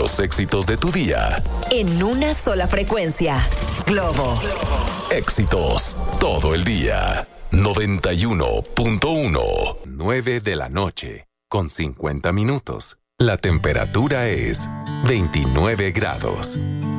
los éxitos de tu día. En una sola frecuencia. Globo. Éxitos todo el día. 91.1. 9 de la noche, con 50 minutos. La temperatura es 29 grados.